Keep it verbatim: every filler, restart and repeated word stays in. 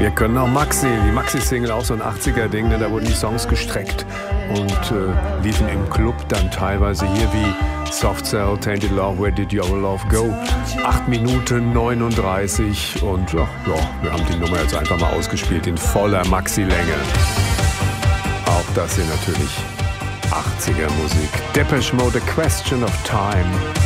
Wir können auch Maxi, die Maxi-Single, auch so ein achtziger-Ding, ne? Da wurden die Songs gestreckt und äh, liefen im Club dann teilweise hier wie Soft Cell, Tainted Love, Where Did Your Love Go? acht Minuten neununddreißig und ja, ja, wir haben die Nummer jetzt einfach mal ausgespielt in voller Maxi-Länge. Auch das hier natürlich achtziger-Musik. Depeche Mode, A Question of Time.